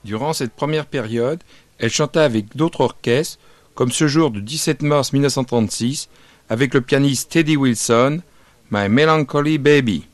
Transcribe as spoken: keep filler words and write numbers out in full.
Durant cette première période, elle chanta avec d'autres orchestres, comme ce jour du dix-sept mars mille neuf cent trente-six, avec le pianiste Teddy Wilson, My Melancholy Baby.